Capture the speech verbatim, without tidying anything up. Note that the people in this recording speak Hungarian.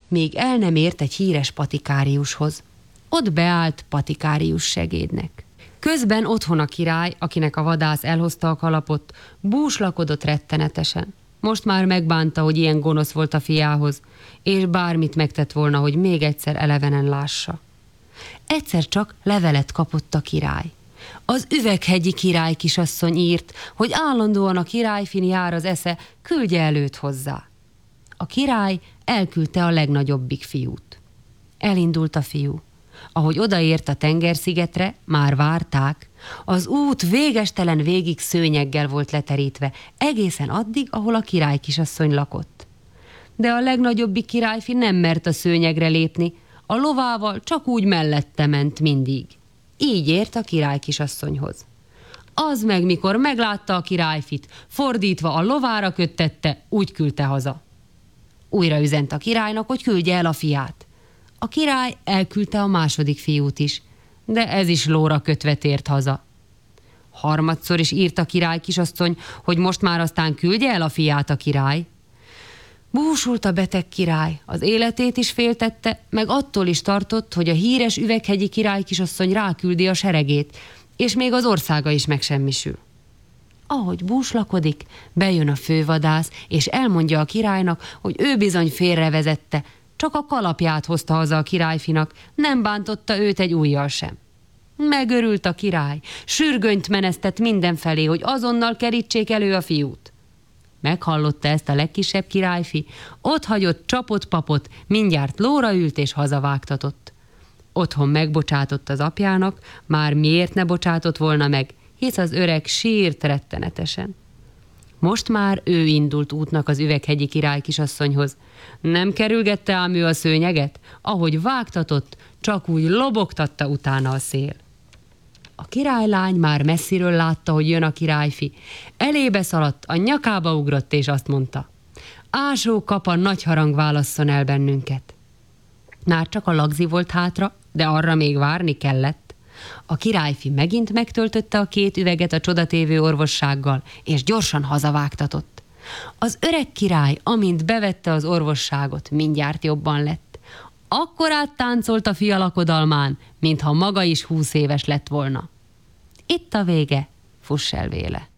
míg el nem ért egy híres patikáriushoz. Ott beállt patikárius segédnek. Közben otthon a király, akinek a vadász elhozta a kalapot, búslakodott rettenetesen. Most már megbánta, hogy ilyen gonosz volt a fiához, és bármit megtett volna, hogy még egyszer elevenen lássa. Egyszer csak levelet kapott a király. Az üveghegyi király kisasszony írt, hogy állandóan a királyfin jár az esze, küldje előtt hozzá. A király elküldte a legnagyobbik fiút. Elindult a fiú. Ahogy odaért a tengerszigetre, már várták. Az út végestelen végig szőnyeggel volt leterítve, egészen addig, ahol a király kisasszony lakott. De a legnagyobbik királyfi nem mert a szőnyegre lépni, a lovával csak úgy mellette ment mindig. Így ért a király kisasszonyhoz. Az meg, mikor meglátta a királyfit, fordítva a lovára köttette, úgy küldte haza. Újra üzent a királynak, hogy küldje el a fiát. A király elküldte a második fiút is, de ez is lóra kötve tért haza. Harmadszor is írt a király kisasszony, hogy most már aztán küldje el a fiát a király. Búsult a beteg király, az életét is féltette, meg attól is tartott, hogy a híres üveghegyi király kisasszony ráküldi a seregét, és még az országa is megsemmisül. Ahogy búslakodik, bejön a fővadász, és elmondja a királynak, hogy ő bizony félrevezette, csak a kalapját hozta haza a királyfinak, nem bántotta őt egy ujjal sem. Megörült a király, sürgönyt menesztett mindenfelé, hogy azonnal kerítsék elő a fiút. Meghallotta ezt a legkisebb királyfi, ott hagyott csapott papot, mindjárt lóra ült és hazavágtatott. Otthon megbocsátott az apjának, már miért ne bocsátott volna meg, hisz az öreg sírt rettenetesen. Most már ő indult útnak az üveghegyi király kisasszonyhoz. Nem kerülgette ám ő a szőnyeget, ahogy vágtatott, csak úgy lobogtatta utána a szél. A királylány már messziről látta, hogy jön a királyfi. Elébe szaladt, a nyakába ugrott, és azt mondta: Ásó kapa, nagy harang válasszon el bennünket. Már csak a lagzi volt hátra, de arra még várni kellett. A királyfi megint megtöltötte a két üveget a csodatévő orvossággal, és gyorsan hazavágtatott. Az öreg király, amint bevette az orvosságot, mindjárt jobban lett. Akkor áttáncolt a fia lakodalmán, mintha maga is húsz éves lett volna. Itt a vége, fuss el véle.